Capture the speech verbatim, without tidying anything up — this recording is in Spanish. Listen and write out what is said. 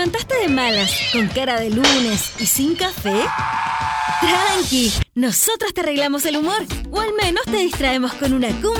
levantaste de malas, con cara de lunes y sin café? Tranqui, nosotros te arreglamos el humor, o al menos te distraemos con una cumbia